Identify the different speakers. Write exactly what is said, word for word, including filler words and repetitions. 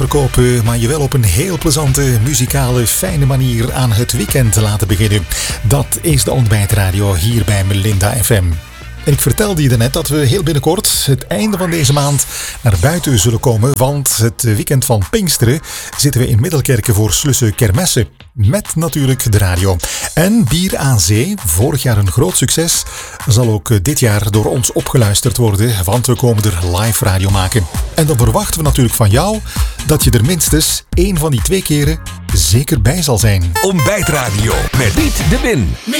Speaker 1: verkopen, maar je wel op een heel plezante, muzikale, fijne manier aan het weekend te laten beginnen. Dat is de Ontbijtradio hier bij Melinda F M. En ik vertelde je daarnet dat we heel binnenkort, het einde van deze maand, naar buiten zullen komen. Want het weekend van Pinksteren zitten we in Middelkerke voor Slusse Kermessen. Met natuurlijk de radio. En Bier aan Zee, vorig jaar een groot succes, zal ook dit jaar door ons opgeluisterd worden. Want we komen er live radio maken. En dan verwachten we natuurlijk van jou dat je er minstens één van die twee keren zeker bij zal zijn.
Speaker 2: Ontbijtradio met Piet de Win.